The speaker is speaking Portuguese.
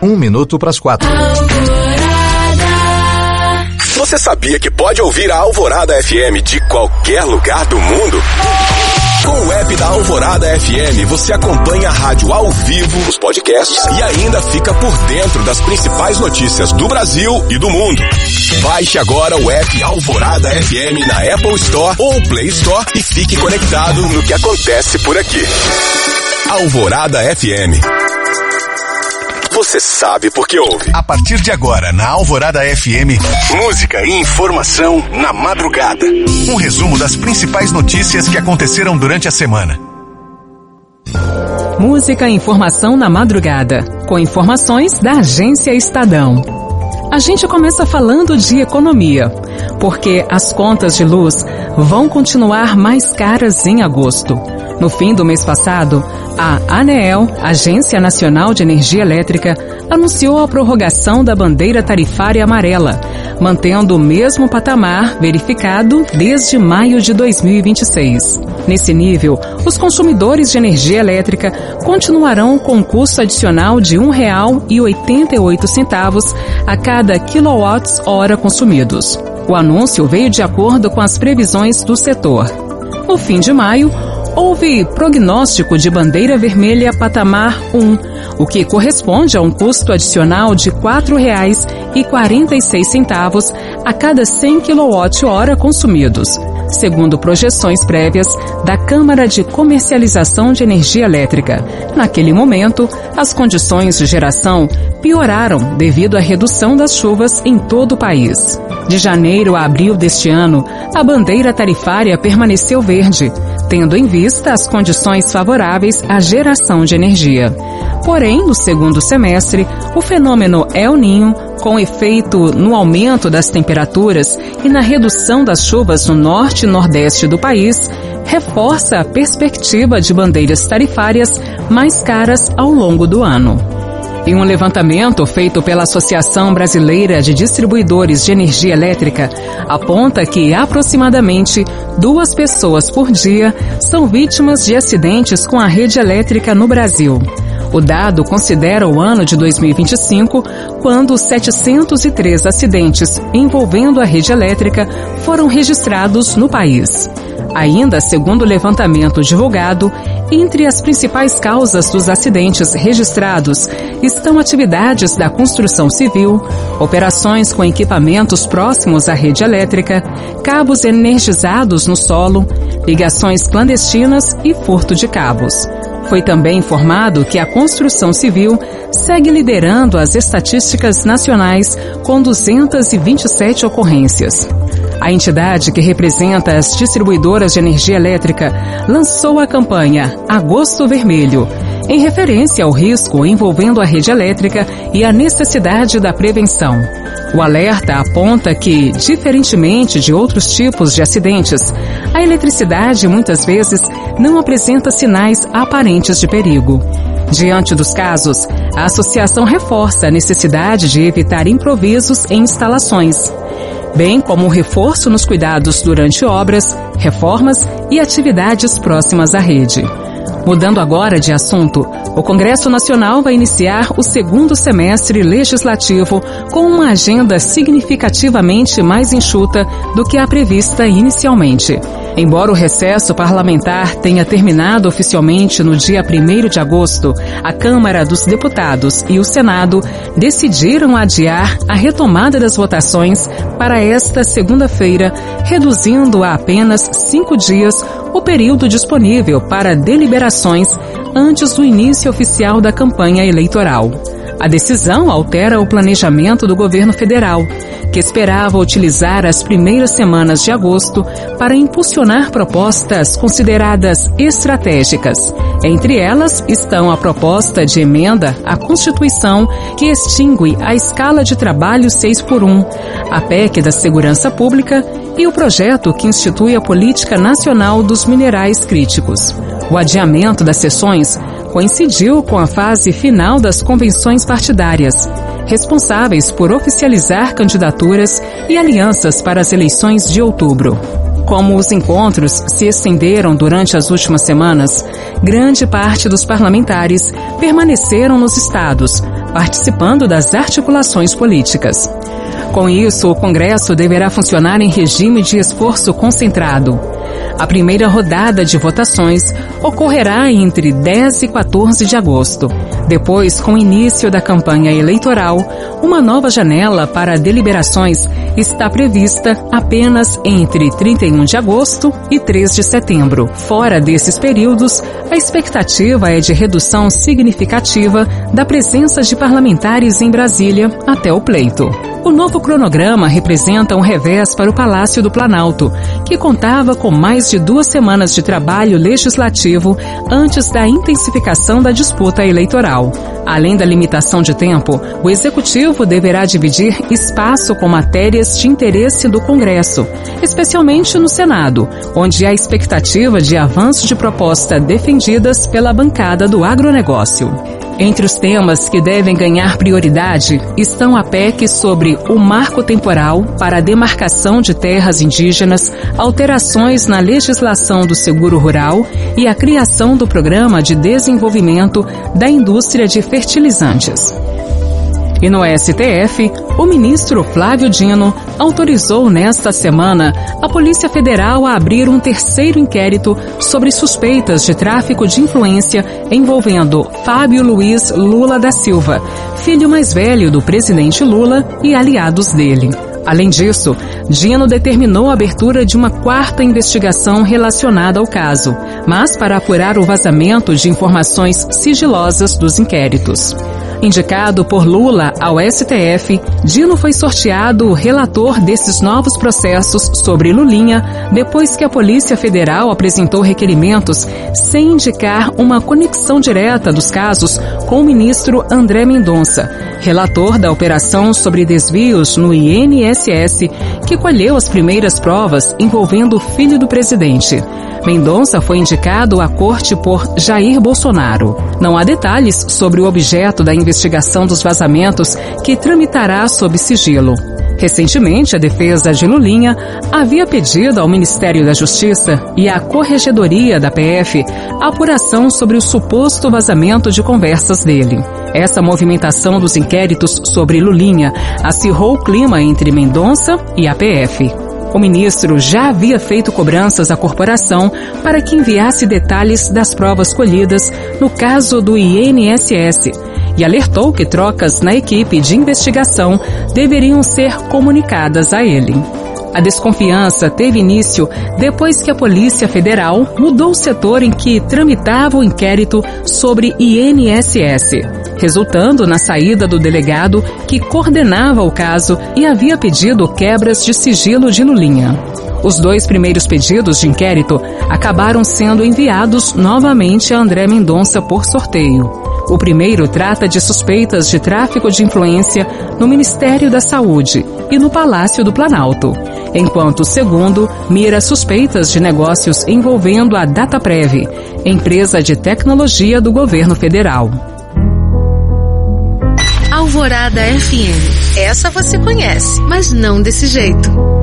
1 minuto para as 4. Você sabia que pode ouvir a Alvorada FM de qualquer lugar do mundo? Com o app da Alvorada FM, você acompanha a rádio ao vivo, os podcasts e ainda fica por dentro das principais notícias do Brasil e do mundo. Baixe agora o app Alvorada FM na Apple Store ou Play Store e fique conectado no que acontece por aqui. Alvorada FM. Você sabe por que ouve. A partir de agora, na Alvorada FM, música e informação na madrugada. Um resumo das principais notícias que aconteceram durante a semana. Música e informação na madrugada, com informações da Agência Estadão. A gente começa falando de economia, porque as contas de luz vão continuar mais caras em agosto. No fim do mês passado, a ANEEL, Agência Nacional de Energia Elétrica, anunciou a prorrogação da bandeira tarifária amarela, mantendo o mesmo patamar verificado desde maio de 2026. Nesse nível, os consumidores de energia elétrica continuarão com um custo adicional de R$ 1,88 a cada quilowatt-hora consumidos. O anúncio veio de acordo com as previsões do setor. No fim de maio, houve prognóstico de bandeira vermelha patamar 1, o que corresponde a um custo adicional de R$ 4,46 a cada 100 kWh consumidos, segundo projeções prévias da Câmara de Comercialização de Energia Elétrica. Naquele momento, as condições de geração pioraram devido à redução das chuvas em todo o país. De janeiro a abril deste ano, a bandeira tarifária permaneceu verde, tendo em vista as condições favoráveis à geração de energia. Porém, no segundo semestre, o fenômeno El Niño, com efeito no aumento das temperaturas e na redução das chuvas no norte e nordeste do país, reforça a perspectiva de bandeiras tarifárias mais caras ao longo do ano. Em um levantamento feito pela Associação Brasileira de Distribuidores de Energia Elétrica, aponta que aproximadamente 2 pessoas por dia são vítimas de acidentes com a rede elétrica no Brasil. O dado considera o ano de 2025, quando 703 acidentes envolvendo a rede elétrica foram registrados no país. Ainda segundo o levantamento divulgado, entre as principais causas dos acidentes registrados estão atividades da construção civil, operações com equipamentos próximos à rede elétrica, cabos energizados no solo, ligações clandestinas e furto de cabos. Foi também informado que a construção civil segue liderando as estatísticas nacionais com 227 ocorrências. A entidade que representa as distribuidoras de energia elétrica lançou a campanha Agosto Vermelho, em referência ao risco envolvendo a rede elétrica e a necessidade da prevenção. O alerta aponta que, diferentemente de outros tipos de acidentes, a eletricidade muitas vezes não apresenta sinais aparentes de perigo. Diante dos casos, a associação reforça a necessidade de evitar improvisos em instalações, bem como o reforço nos cuidados durante obras, reformas e atividades próximas à rede. Mudando agora de assunto, o Congresso Nacional vai iniciar o segundo semestre legislativo com uma agenda significativamente mais enxuta do que a prevista inicialmente. Embora o recesso parlamentar tenha terminado oficialmente no dia 1º de agosto, a Câmara dos Deputados e o Senado decidiram adiar a retomada das votações para esta segunda-feira, reduzindo a apenas 5 dias o período disponível para deliberações antes do início oficial da campanha eleitoral. A decisão altera o planejamento do governo federal, que esperava utilizar as primeiras semanas de agosto para impulsionar propostas consideradas estratégicas. Entre elas estão a proposta de emenda à Constituição que extingue a escala de trabalho 6x1, a PEC da Segurança Pública e o projeto que institui a Política Nacional dos Minerais Críticos. O adiamento das sessões coincidiu com a fase final das convenções partidárias, responsáveis por oficializar candidaturas e alianças para as eleições de outubro. Como os encontros se estenderam durante as últimas semanas, grande parte dos parlamentares permaneceram nos estados, participando das articulações políticas. Com isso, o Congresso deverá funcionar em regime de esforço concentrado. A primeira rodada de votações ocorrerá entre 10 e 14 de agosto. Depois, com o início da campanha eleitoral, uma nova janela para deliberações está prevista apenas entre 31 de agosto e 3 de setembro. Fora desses períodos, a expectativa é de redução significativa da presença de parlamentares em Brasília até o pleito. O novo cronograma representa um revés para o Palácio do Planalto, que contava com mais de 2 semanas de trabalho legislativo antes da intensificação da disputa eleitoral. Além da limitação de tempo, o Executivo deverá dividir espaço com matérias de interesse do Congresso, especialmente no Senado, onde há expectativa de avanço de proposta defendidas pela bancada do agronegócio. Entre os temas que devem ganhar prioridade estão a PEC sobre o marco temporal para a demarcação de terras indígenas, alterações na legislação do seguro rural e a criação do Programa de Desenvolvimento da Indústria de Fertilizantes. E no STF, o ministro Flávio Dino autorizou nesta semana a Polícia Federal a abrir um terceiro inquérito sobre suspeitas de tráfico de influência envolvendo Fábio Luiz Lula da Silva, filho mais velho do presidente Lula e aliados dele. Além disso, Dino determinou a abertura de uma 4ª investigação relacionada ao caso, mas para apurar o vazamento de informações sigilosas dos inquéritos. Indicado por Lula ao STF, Dino foi sorteado relator desses novos processos sobre Lulinha depois que a Polícia Federal apresentou requerimentos sem indicar uma conexão direta dos casos com o ministro André Mendonça, relator da operação sobre desvios no INSS, que colheu as primeiras provas envolvendo o filho do presidente. Mendonça foi indicado à corte por Jair Bolsonaro. Não há detalhes sobre o objeto da investigação dos vazamentos, que tramitará sob sigilo. Recentemente, a defesa de Lulinha havia pedido ao Ministério da Justiça e à Corregedoria da PF a apuração sobre o suposto vazamento de conversas dele. Essa movimentação dos inquéritos sobre Lulinha acirrou o clima entre Mendonça e a PF. O ministro já havia feito cobranças à corporação para que enviasse detalhes das provas colhidas no caso do INSS e alertou que trocas na equipe de investigação deveriam ser comunicadas a ele. A desconfiança teve início depois que a Polícia Federal mudou o setor em que tramitava o inquérito sobre INSS, resultando na saída do delegado que coordenava o caso e havia pedido quebras de sigilo de Lulinha. Os 2 primeiros pedidos de inquérito acabaram sendo enviados novamente a André Mendonça por sorteio. O primeiro trata de suspeitas de tráfico de influência no Ministério da Saúde e no Palácio do Planalto, enquanto o segundo mira suspeitas de negócios envolvendo a Dataprev, empresa de tecnologia do governo federal. Alvorada FM. Essa você conhece, mas não desse jeito.